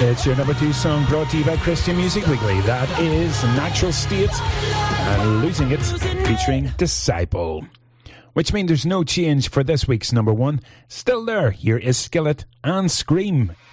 It's your number 2 song brought to you by Christian Music Weekly. That is Natural State and Losing It featuring Disciple. Which means there's no change for this week's number 1. Still there, here is Skillet and Scream